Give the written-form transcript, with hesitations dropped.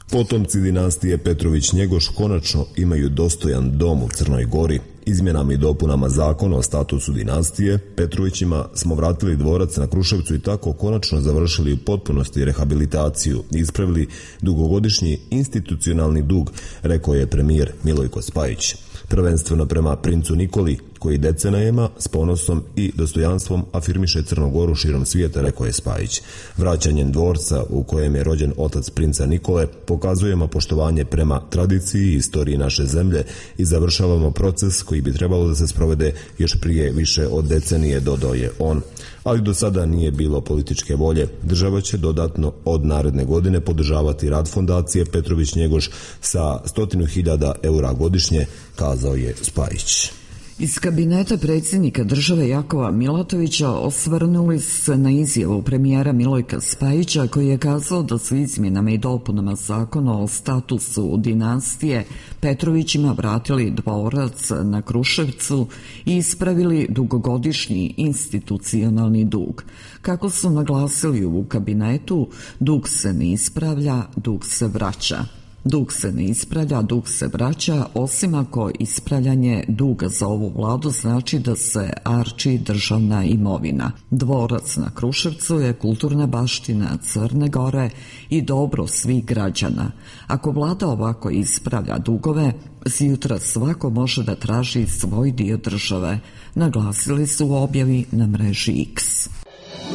Potomci dinastije Petrović-Njegoš konačno imaju dostojan dom u Crnoj Gori. Izmjenama i dopunama zakona o statusu dinastije, Petrovićima smo vratili dvorac na Kruševcu i tako konačno završili u potpunosti rehabilitaciju i ispravili dugogodišnji institucionalni dug, rekao je premijer Milojko Spajić. Prvenstveno prema princu Nikoli, koji decenijama s ponosom i dostojanstvom afirmiše Crnu Goru širom svijeta, rekao je Spajić. Vraćanjem dvorca u kojem je rođen otac princa Nikole pokazujemo poštovanje prema tradiciji i istoriji naše zemlje i završavamo proces koji bi trebalo da se sprovede još prije više od decenije, dodao je on. Ali do sada nije bilo političke volje. Država će dodatno od naredne godine podržavati rad fondacije Petrović-Njegoš sa 100.000 eura godišnje, kazao je Spajić. Iz kabineta predsjednika države Jakova Milatovića osvrnuli se na izjavu premijera Milojka Spajića koji je kazao da su izmjenama i dopunama zakona o statusu dinastije Petrovićima vratili dvorac na Kruševcu i ispravili dugogodišnji institucionalni dug. Kako su naglasili u kabinetu, dug se ne ispravlja, dug se vraća. Dug se ne ispravlja, dug se vraća, osim ako ispravljanje duga za ovu vladu znači da se arči državna imovina. Dvorac na Kruševcu je kulturna baština Crne Gore i dobro svih građana. Ako vlada ovako ispravlja dugove, sutra svako može da traži svoj dio države, naglasili su u objavi na mreži X.